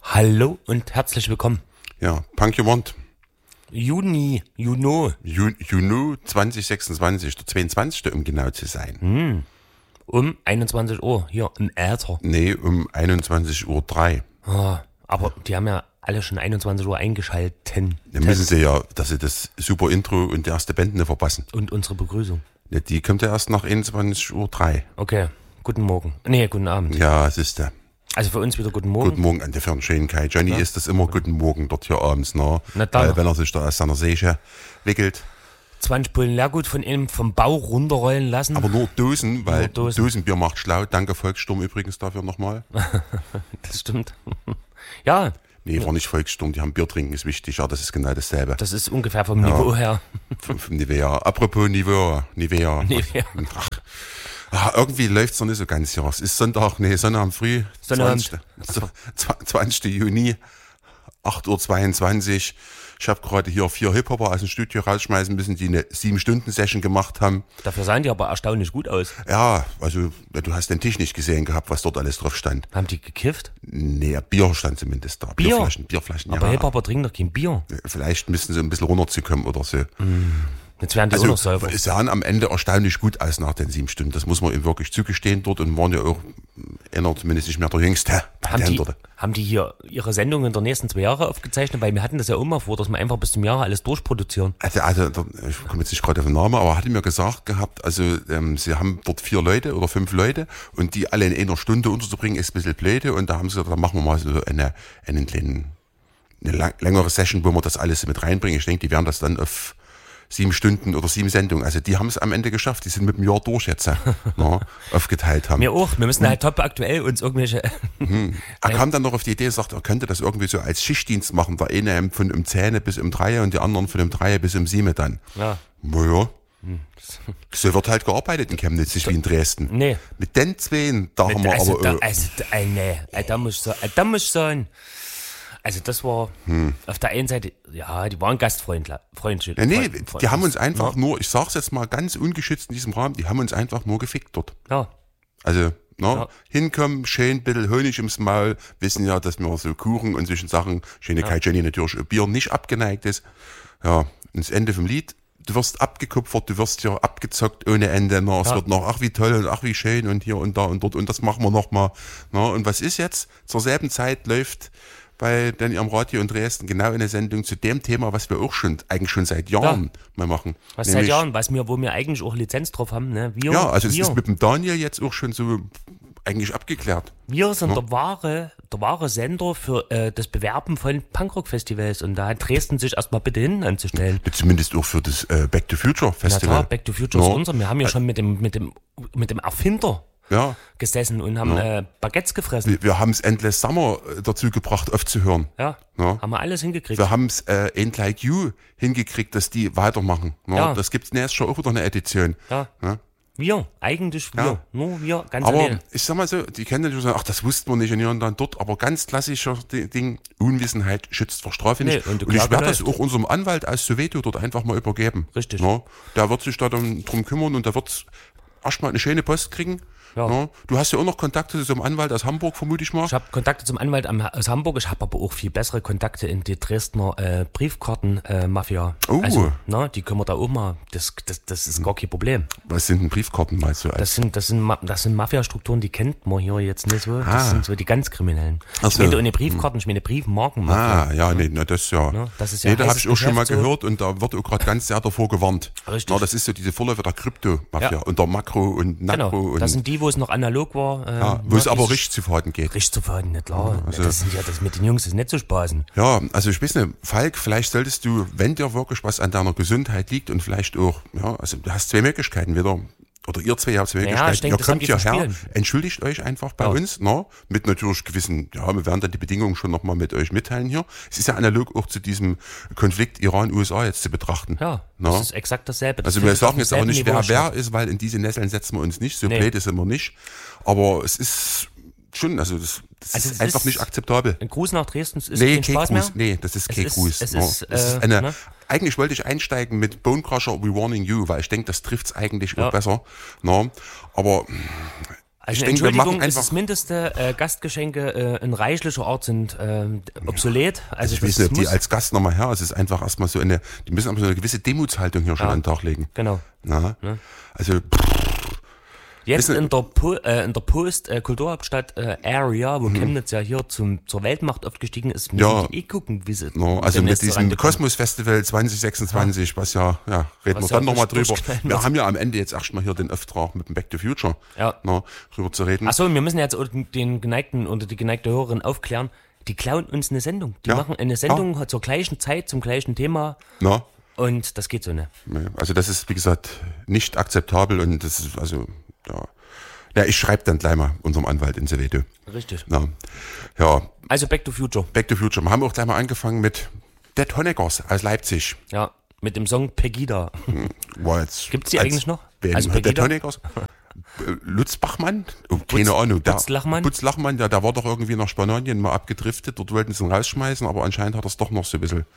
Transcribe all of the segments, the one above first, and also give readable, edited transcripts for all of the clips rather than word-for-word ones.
Hallo und herzlich willkommen. Ja, Punk You Want. Juni 2026, der 22. um genau zu sein. Um 21 Uhr hier im Äther. Nee, um 21.03 Uhr. Aber die haben ja alle schon 21 Uhr eingeschalten. Dann müssen sie ja, dass sie das super Intro und die erste Band nicht verpassen. Und unsere Begrüßung. Ja, die kommt ja erst nach 21.03 Uhr. Okay, guten Morgen. Nee, guten Abend. Ja, es ist der. Also für uns wieder guten Morgen. Guten Morgen an der Fernschön Kai. Johnny ist das immer guten Morgen dort hier abends, ne? Weil wenn er sich da aus seiner Säge wickelt. 20 Pullen Leergut von ihm vom Bau runterrollen lassen. Aber nur Dosen, weil Nur Dosenbier macht schlau. Danke Volkssturm übrigens dafür nochmal. Das stimmt. Ja. Nee, war nicht Volkssturm, die haben Bier trinken, ist wichtig. Ja, das ist genau dasselbe. Das ist ungefähr vom Niveau her. Vom Nivea. Apropos Nivea. Ach, irgendwie läuft's noch nicht so ganz hier. Es ist Sonnabend früh, 20. Juni, 8.22 Uhr. Ich habe gerade hier 4 Hip-Hopper aus dem Studio rausschmeißen müssen, die eine 7-Stunden-Session gemacht haben. Dafür sahen die aber erstaunlich gut aus. Ja, also du hast den Tisch nicht gesehen gehabt, was dort alles drauf stand. Haben die gekifft? Nee, Bier stand zumindest da. Bier? Bierflaschen, aber ja. Hip-Hopper trinken doch kein Bier. Vielleicht müssen sie ein bisschen runterzukommen oder so. Jetzt werden die auch noch säufer. Es sahen am Ende erstaunlich gut aus nach den 7 Stunden. Das muss man ihm wirklich zugestehen dort und waren ja auch einer zumindest nicht mehr der Jüngste. Haben die hier ihre Sendungen der nächsten 2 Jahre aufgezeichnet? Weil wir hatten das ja auch mal vor, dass wir einfach bis zum Jahr alles durchproduzieren. Also ich komme jetzt nicht gerade auf den Namen, aber er hatte mir gesagt gehabt, also sie haben dort 4 Leute oder 5 Leute und die alle in einer Stunde unterzubringen, ist ein bisschen blöde. Und da haben sie gesagt, da machen wir mal so eine längere Session, wo wir das alles mit reinbringen. Ich denke, die werden das dann auf 7 Stunden oder 7 Sendungen. Also die haben es am Ende geschafft. Die sind mit dem Jahr durch jetzt aufgeteilt haben. Wir auch. Wir müssen halt top aktuell uns irgendwelche... Er kam dann noch auf die Idee, sagt, er könnte das irgendwie so als Schichtdienst machen. Der eine von um 10 bis um 3 und die anderen von um 3 bis um 7 dann. Ja. Naja. So wird halt gearbeitet in Chemnitz, nicht wie in Dresden. Nee. Mit den 2, da haben wir aber... Da muss ich sagen... Also das war auf der einen Seite, ja, die waren gastfreundlich. Nee, die haben uns einfach nur, ich sag's jetzt mal ganz ungeschützt in diesem Rahmen, die haben uns einfach nur gefickt dort. Ja. Also, hinkommen, schön ein bisschen Honig ins Maul, wissen ja, dass wir so Kuchen und solchen Sachen, schöne Kai Jenny natürlich Bier nicht abgeneigt ist. Ja, ins Ende vom Lied, du wirst abgekupfert, du wirst ja abgezockt ohne Ende, es wird noch, ach wie toll und ach wie schön und hier und da und dort und das machen wir nochmal. Und was ist jetzt? Zur selben Zeit läuft bei ihrem Radio in Dresden genau eine Sendung zu dem Thema, was wir auch eigentlich schon seit Jahren mal machen. Was seit Jahren, wo wir eigentlich auch Lizenz drauf haben, ne? Es ist mit dem Daniel jetzt auch schon so eigentlich abgeklärt. Wir sind der wahre Sender für das Bewerben von Punkrock-Festivals und da hat Dresden sich erstmal bitte hin anzustellen. Zumindest auch für das Back to Future Festival. Na klar, Back to Future ist unser. Wir haben ja schon mit dem Erfinder gesessen und haben Baguettes gefressen. Wir haben es Endless Summer dazu gebracht, aufzuhören. Ja, haben wir alles hingekriegt. Wir haben es Ain't Like You hingekriegt, dass die weitermachen. Das gibt's nächstes Jahr auch wieder eine Edition. Ja. Eigentlich wir. Ja. Nur wir, ganz aber alleine. Ich sag mal so, die kennen natürlich sagen, ach, das wussten wir nicht und hier und dann dort, aber ganz klassischer Ding, Unwissenheit schützt vor Strafe nicht. Und ich werde das auch unserem Anwalt aus Soweto dort einfach mal übergeben. Richtig. Der wird sich da dann drum kümmern und der wird erstmal eine schöne Post kriegen. Ja. Du hast ja auch noch Kontakte zu einem Anwalt aus Hamburg, vermute ich mal. Ich habe Kontakte zum Anwalt aus Hamburg, ich habe aber auch viel bessere Kontakte in die Dresdner Briefkarten-Mafia. Also, die können wir da auch mal, das ist gar kein Problem. Was sind denn Briefkarten mal so? Das sind Mafia-Strukturen, die kennt man hier jetzt nicht so. Das sind so die ganz Kriminellen. Ich meine ohne Briefkarten, ich meine Briefmarken-Mafia. Das ja. Das ist ja da habe ich auch schon mal gehört und da wird auch gerade ganz sehr davor gewarnt. Richtig. Das ist so diese Vorläufer der Krypto-Mafia und der Makro und Nakro. Genau, das sind die, wo es noch analog war. Wo es aber richtig zu verhalten geht. Richtig zu verhalten, nicht klar. Das mit den Jungs ist nicht zu spaßen. Ja, also ich weiß nicht, Falk, vielleicht solltest du, wenn dir wirklich was an deiner Gesundheit liegt und vielleicht auch, also du hast 2 Möglichkeiten, oder ihr 2 habt 2 Möglichkeiten. Ich denke, ihr kommt hierher, entschuldigt euch einfach bei uns, mit natürlich gewissen, wir werden dann die Bedingungen schon nochmal mit euch mitteilen hier. Es ist ja analog auch zu diesem Konflikt Iran-USA jetzt zu betrachten. Ja, das ist exakt dasselbe. Also wir sagen jetzt aber nicht, wer ist, weil in diese Nesseln setzen wir uns nicht, so blöd ist immer nicht. Aber es ist schon, das ist einfach nicht akzeptabel. Ein Gruß nach Dresden ist kein Spaß mehr? Nee, das ist kein Gruß. Es ist eine... Eigentlich wollte ich einsteigen mit Bone Crusher, We Warning You, weil ich denke, das trifft's eigentlich auch besser. Aber Also Entschuldigung, ist das Mindeste, Gastgeschenke in reichlicher Art sind obsolet. Also ich weiß nicht, die als Gast nochmal her, es ist einfach erstmal so die müssen aber so eine gewisse Demutshaltung hier schon an den Tag legen. Genau. Na? Ja. Also jetzt in der Post-Kulturhauptstadt Area, wo Chemnitz ja hier zur Weltmacht aufgestiegen ist, müssen die gucken, wie sie also mit diesem Kosmos-Festival 2026, was reden wir dann nochmal drüber. Wir haben ja am Ende jetzt erstmal hier den Auftrag mit dem Back to Future drüber zu reden. Achso, wir müssen jetzt den geneigten oder die geneigte Hörerin aufklären, die klauen uns eine Sendung. Die machen eine Sendung zur gleichen Zeit, zum gleichen Thema. Und das geht so nicht. Also das ist, wie gesagt, nicht akzeptabel und das ist ja, ich schreibe dann gleich mal unserem Anwalt in Sevedo. Richtig. Ja. Also Back to Future. Back to Future. Wir haben auch gleich mal angefangen mit Dead Honeckers aus Leipzig. Ja, mit dem Song Pegida. Gibt's die eigentlich noch? Also Dead Honeckers? Lutz Bachmann? Keine Ahnung. Putzlachmann, der war doch irgendwie nach Spanien mal abgedriftet. Dort wollten sie ihn rausschmeißen, aber anscheinend hat er es doch noch so ein bisschen...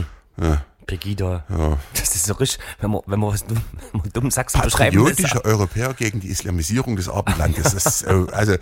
Pegida. Ja. Das ist so richtig, wenn man was dumm Sachsen beschreiben will. Patriotische Europäer gegen die Islamisierung des Abendlandes. Das ist, also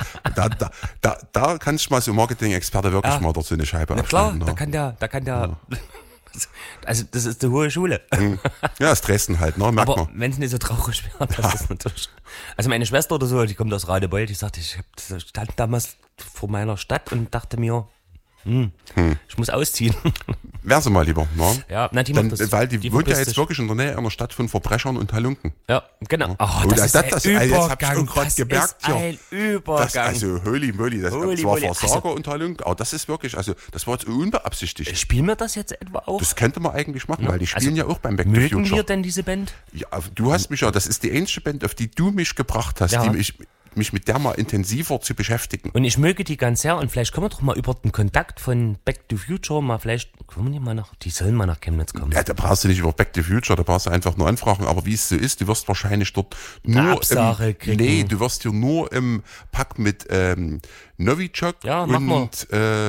da kannst du mal so Marketing-Experte wirklich mal dort so eine Scheibe aufschneiden. Klar, da kann der also das ist die hohe Schule. Ja, ist Dresden halt, ne? Merkt aber wenn es nicht so traurig wäre, das ist natürlich... Also meine Schwester oder so, die kommt aus Radebeul, die sagte, ich stand damals vor meiner Stadt und dachte mir, ich muss ausziehen. Wären sie mal lieber, ne? Ja, die macht das. Weil die wohnt ja jetzt wirklich in der Nähe einer Stadt von Verbrechern und Halunken. Ja, genau. Oh, das ist ein Übergang. Das ist ein Übergang. Also, holy moly, das war Versager und Halunken, aber das ist wirklich, also, das war jetzt unbeabsichtigt. Spielen wir das jetzt etwa auch? Das könnte man eigentlich machen, weil die spielen ja auch beim Back to Future. Mögen wir denn diese Band? Ja, du hast mich das ist die einzige Band, auf die du mich gebracht hast, die mich mit der mal intensiver zu beschäftigen. Und ich möge die ganz sehr und vielleicht können wir doch mal über den Kontakt von Back to Future die sollen mal nach Chemnitz kommen. Ja, da brauchst du nicht über Back to Future, da brauchst du einfach nur anfragen, aber wie es so ist, du wirst wahrscheinlich dort nur du wirst hier nur im Pack mit Novichok und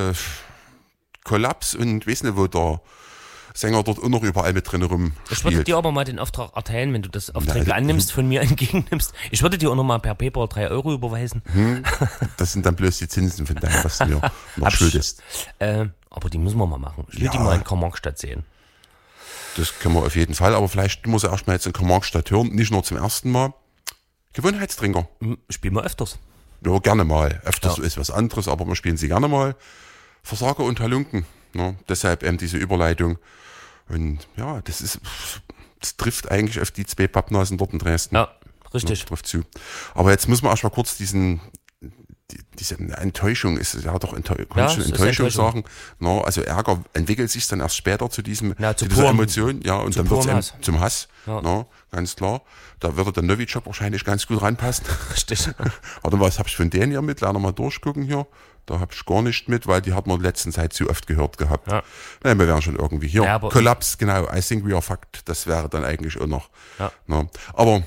Kollaps und weiß nicht, wo der Sänger dort auch noch überall mit drin rumspielt. Ich würde dir aber mal den Auftrag erteilen, wenn du das Aufträge annimmst, von mir entgegennimmst. Ich würde dir auch noch mal per PayPal 3 € überweisen. Das sind dann bloß die Zinsen von deinem, was du mir noch schuldest. Aber die müssen wir mal machen. Ich will die mal in Karl-Marx-Stadt sehen. Das können wir auf jeden Fall, aber vielleicht muss er erstmal jetzt in Karl-Marx-Stadt hören, nicht nur zum ersten Mal. Gewohnheitstrinker. Spielen wir öfters. Ja, gerne mal. Öfters ist was anderes, aber wir spielen sie gerne mal. Versager und Halunken. Ne? Deshalb diese Überleitung. Und ja, das trifft eigentlich auf die 2 Pappnasen dort in Dresden. Ja, richtig. Trifft zu. Aber jetzt müssen wir erstmal kurz diese Enttäuschung, ist ja doch Enttäuschung sagen. No, also Ärger entwickelt sich dann erst später zu dieser Emotion, und dann wird es zum Hass. Ja. No, ganz klar. Da würde der Novichok wahrscheinlich ganz gut ranpassen. Richtig. Warte, was habe ich von denen hier mit? Lernen wir mal durchgucken hier. Da habe ich gar nicht mit, weil die hat man in der letzten Zeit zu oft gehört gehabt. Ja. Nein, wir wären schon irgendwie hier. Ja, Kollaps, genau. I think we are fucked. Das wäre dann eigentlich auch noch. Ja. No. Aber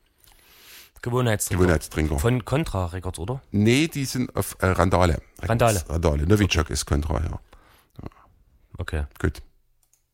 Gewohnheitstrinker. Von Contra Records, oder? Nee, die sind auf Randale. Randale. Novichok ist Contra, ja. Okay. Gut.